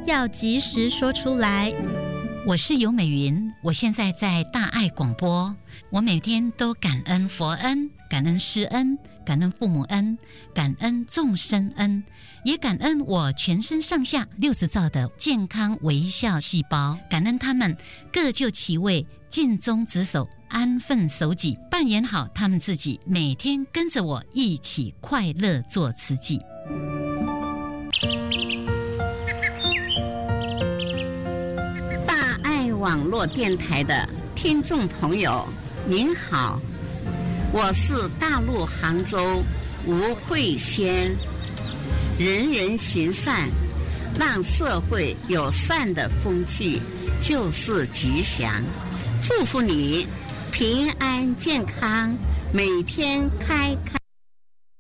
要及时说出来。 我是尤美云，我现在在大爱广播。我每天都感恩佛恩，感恩师恩，感恩父母恩，感恩众生恩，也感恩我全身上下60兆的健康微笑细胞，感恩他们各就其位，尽忠职守，安分守己，扮演好他们自己，每天跟着我一起快乐做慈济。 大爱网络电台的听众朋友您好，我是大陆杭州吴慧仙。人人行善，让社会有善的风气，就是吉祥。祝福你平安健康，每天开开